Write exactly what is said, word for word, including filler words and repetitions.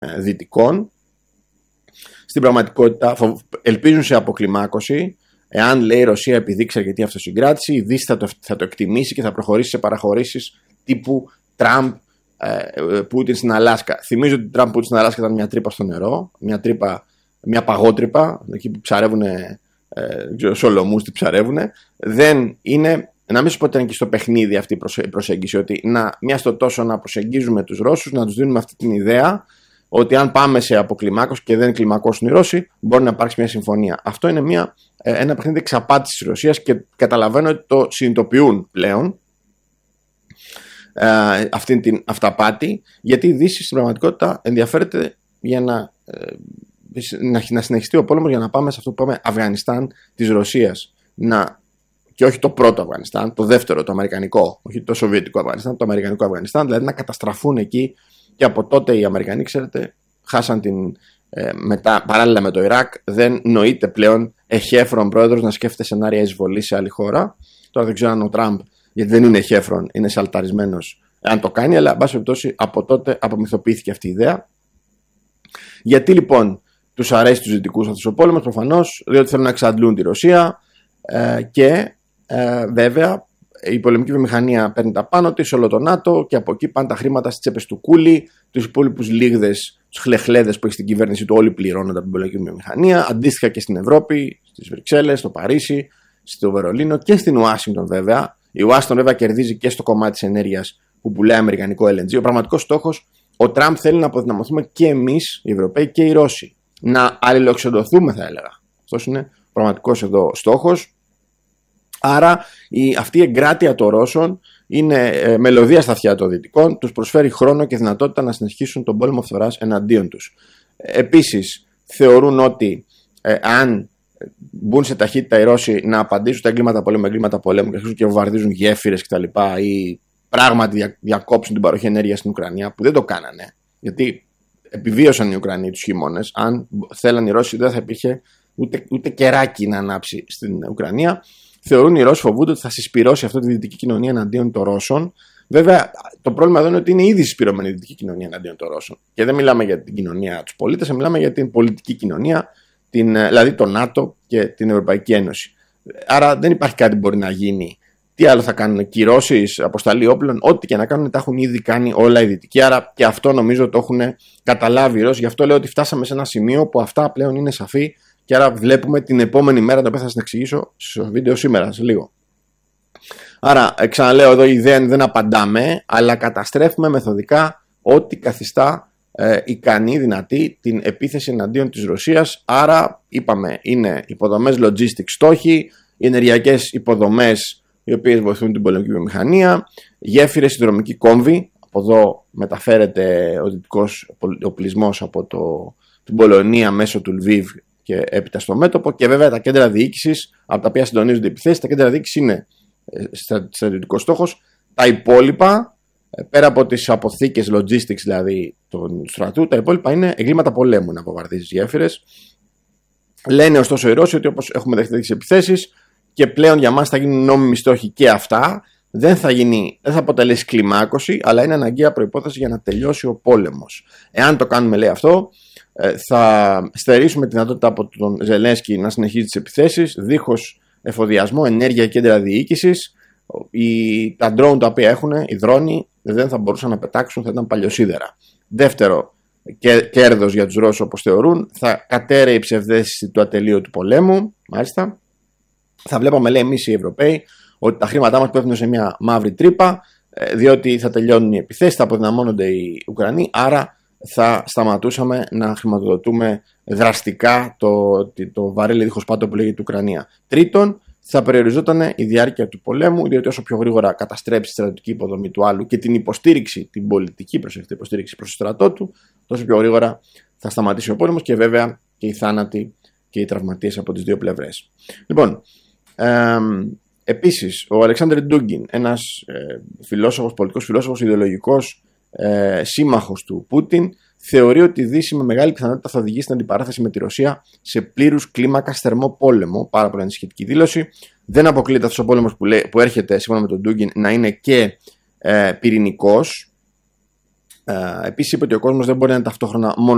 Δυτικών. Στην πραγματικότητα ελπίζουν σε αποκλιμάκωση. Εάν λέει η Ρωσία επιδείξει αρκετή αυτοσυγκράτηση, η Δύση θα το, θα το εκτιμήσει και θα προχωρήσει σε παραχωρήσεις τύπου Τραμπ, ε, Πούτιν στην Αλάσκα. Θυμίζω ότι Τραμπ, Πούτιν στην Αλάσκα ήταν μια τρύπα στο νερό, μια, τρύπα, μια παγότρυπα, εκεί που ψαρεύουν, ε, σολομούς τι ψαρεύουν. Δεν είναι, να μην σου πω ότι είναι και στο παιχνίδι αυτή η προσέγγιση, ότι να, μια στο τόσο να προσεγγίζουμε τους Ρώσους, να τους δίνουμε αυτή την ιδέα ότι αν πάμε σε αποκλιμάκωση και δεν κλιμακώσουν οι Ρώσοι, μπορεί να υπάρξει μια συμφωνία. Αυτό είναι μια, ένα παιχνίδι εξαπάτησης της Ρωσίας και καταλαβαίνω ότι το συνειδητοποιούν πλέον ε, αυτή την αυταπάτη, γιατί η Δύση στην πραγματικότητα ενδιαφέρεται για να, ε, να, να συνεχιστεί ο πόλεμος, για να πάμε σε αυτό που πάμε Αφγανιστάν της Ρωσίας. Να, και όχι το πρώτο Αφγανιστάν, το δεύτερο, το αμερικανικό, όχι το σοβιετικό Αφγανιστάν, το αμερικανικό Αφγανιστάν, δηλαδή να καταστραφούν εκεί. Και από τότε οι Αμερικανοί, ξέρετε, χάσαν την. Ε, μετά, παράλληλα με το Ιράκ, δεν νοείται πλέον εχέφρον πρόεδρος να σκέφτεται σενάρια εισβολή σε άλλη χώρα. Τώρα δεν ξέρω αν ο Τραμπ, γιατί δεν είναι εχέφρον, είναι σαλταρισμένος, αν το κάνει, αλλά εν πάση περιπτώσει από τότε απομυθοποιήθηκε αυτή η ιδέα. Γιατί λοιπόν τους αρέσει τους Δυτικούς αυτός ο πόλεμος? Προφανώς διότι θέλουν να εξαντλούν τη Ρωσία ε, και ε, βέβαια. Η πολεμική βιομηχανία παίρνει τα πάνω της, όλο το ΝΑΤΟ, και από εκεί πάνε τα χρήματα στις τσέπες του Κούλι, τους υπόλοιπους λίγδες, τους χλεχλέδες που έχει στην κυβέρνηση του, όλοι πληρώνονται από την πολεμική βιομηχανία. Αντίστοιχα και στην Ευρώπη, στις Βρυξέλλες, στο Παρίσι, στο Βερολίνο και στην Ουάσιγκτον βέβαια. Η Ουάσιγκτον βέβαια κερδίζει και στο κομμάτι της ενέργειας που πουλάει αμερικανικό ελ εν τζι. Ο πραγματικός στόχος, ο Τραμπ θέλει να αποδυναμωθούμε και εμείς, οι Ευρωπαίοι και οι Ρώσοι. Να αλληλοξενδοθούμε, θα έλεγα. Αυτός είναι ο πραγματικός εδώ στόχος. Άρα η, αυτή η εγκράτεια των Ρώσων είναι ε, μελωδία στα αυτιά των Δυτικών, τους προσφέρει χρόνο και δυνατότητα να συνεχίσουν τον πόλεμο φθοράς εναντίον τους. Ε, επίσης θεωρούν ότι ε, αν μπουν σε ταχύτητα οι Ρώσοι να απαντήσουν τα εγκλήματα πολέμου με εγκλήματα πολέμου και αρχίσουν και βομβαρδίζουν γέφυρες κτλ. Ή πράγματι δια, διακόψουν την παροχή ενέργειας στην Ουκρανία, που δεν το κάνανε, γιατί επιβίωσαν οι Ουκρανοί τους χειμώνες. Αν θέλαν οι Ρώσοι δεν θα υπήρχε ούτε, ούτε κεράκι να ανάψει στην Ουκρανία. Θεωρούν οι Ρώσοι, φοβούνται ότι θα συσπυρώσει αυτή τη δυτική κοινωνία εναντίον των Ρώσων. Βέβαια, το πρόβλημα εδώ είναι ότι είναι ήδη συσπυρωμένη η δυτική κοινωνία εναντίον των Ρώσων. Και δεν μιλάμε για την κοινωνία τους πολίτες, μιλάμε για την πολιτική κοινωνία, την, δηλαδή το ΝΑΤΟ και την Ευρωπαϊκή Ένωση. Άρα δεν υπάρχει κάτι που μπορεί να γίνει. Τι άλλο θα κάνουν? Κυρώσεις, αποσταλή όπλων, ό,τι και να κάνουν, τα έχουν ήδη κάνει όλα οι δυτικοί. Άρα και αυτό νομίζω το έχουν καταλάβει οι Ρώσοι. Γι' αυτό λέω ότι φτάσαμε σε ένα σημείο που αυτά πλέον είναι σαφή. Και άρα βλέπουμε την επόμενη μέρα, το οποίο θα σας εξηγήσω στο βίντεο σήμερα, σε λίγο. Άρα, ξαναλέω εδώ, η ιδέα είναι δεν απαντάμε, αλλά καταστρέφουμε μεθοδικά ό,τι καθιστά ε, ικανή, δυνατή την επίθεση εναντίον της Ρωσίας. Άρα, είπαμε, είναι υποδομές logistics στόχοι, οι ενεργειακές υποδομές οι οποίες βοηθούν την πολεμική βιομηχανία, γέφυρες, συνδρομική κόμβη. Από εδώ μεταφέρεται ο δυτικός οπλισμός από το, την Πολωνία μέσω του Λβίβ και έπειτα στο μέτωπο, και βέβαια τα κέντρα διοίκησης από τα οποία συντονίζονται οι επιθέσεις. Τα κέντρα διοίκησης είναι στρατιωτικός στόχος. Τα υπόλοιπα, πέρα από τις αποθήκες logistics δηλαδή του στρατού, τα υπόλοιπα είναι εγκλήματα πολέμου, να αποβαρδίζεις γέφυρες. Λένε ωστόσο οι Ρώσοι ότι όπως έχουμε δεχτεί τις επιθέσεις και πλέον για μας θα γίνουν νόμιμοι στόχοι και αυτά, δεν θα, γίνει, δεν θα αποτελέσει κλιμάκωση, αλλά είναι αναγκαία προϋπόθεση για να τελειώσει ο πόλεμος. Εάν το κάνουμε, λέει αυτό, θα στερήσουμε τη δυνατότητα από τον Ζελένσκι να συνεχίζει τις επιθέσεις δίχως εφοδιασμό, ενέργεια, κέντρα διοίκησης. Οι, τα drone τα οποία έχουν, οι δρόνοι, δεν θα μπορούσαν να πετάξουν, θα ήταν παλιοσίδερα. Δεύτερο, και, κέρδος για τους Ρώσους όπως θεωρούν, θα κατέρεε η ψευδαίσθηση του ατελείωτου πολέμου. Μάλιστα, θα βλέπαμε, λέει, εμείς οι Ευρωπαίοι ότι τα χρήματά μας πέφτουν σε μια μαύρη τρύπα, διότι θα τελειώνουν οι επιθέσεις, θα αποδυναμώνονται οι Ουκρανοί, άρα θα σταματούσαμε να χρηματοδοτούμε δραστικά το, το βαρέλι δίχως πάτο που λέγεται Ουκρανία. Τρίτον, θα περιοριζόταν η διάρκεια του πολέμου, διότι όσο πιο γρήγορα καταστρέψει τη στρατιωτική υποδομή του άλλου και την υποστήριξη, την πολιτική προσεκτική υποστήριξη προς το στρατό του, τόσο πιο γρήγορα θα σταματήσει ο πόλεμος και βέβαια και οι θάνατοι και οι τραυματίες από τις δύο πλευρές. Λοιπόν, ε, επίσης, ο Αλεξάνδρ Ντούγκιν, ένας ε, φιλόσοφος, πολιτικός φιλόσοφος, ιδεολογικός, Ε, σύμμαχος του Πούτιν, θεωρεί ότι η Δύση με μεγάλη πιθανότητα θα οδηγήσει στην αντιπαράθεση με τη Ρωσία σε πλήρους κλίμακας θερμό πόλεμο. Πάρα πολύ ανησυχητική δήλωση. Δεν αποκλείεται αυτός ο πόλεμος που, που έρχεται σύμφωνα με τον Ντούγκιν να είναι και ε, πυρηνικός. Ε, επίσης είπε ότι ο κόσμος δεν μπορεί να είναι ταυτόχρονα μόνο